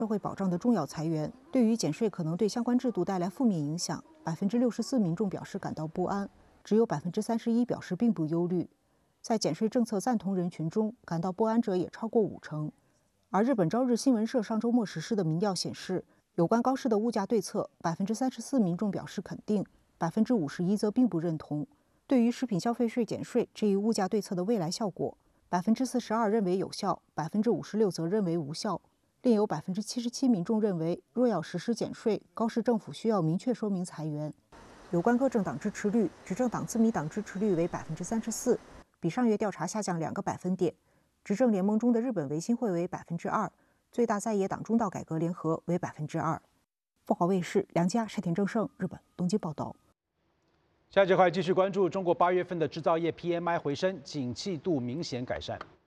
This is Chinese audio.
社会保障的重要财源。对于减税可能对相关制度带来负面影响，64%民众表示感到不安，只有31%表示并不忧虑。在减税政策赞同人群中，感到不安者也超过50%。而日本朝日新闻社上周末实施的民调显示，有关高市的物价对策，34%民众表示肯定，51%则并不认同。对于食品消费税减税这一物价对策的未来效果，42%认为有效，56%则认为无效。另有77%民众认为，若要实施减税，高市政府需要明确说明裁员。有关各政党支持率，执政党自民党支持率为34%，比上月调查下降2个百分点。执政联盟中的日本维新会为2%，最大在野党中道改革联合为2%。富豪卫视梁家、山田正胜，日本东京报道。 下一节快继续关注中国8月份的制造业 PMI 回升，景气度明显改善。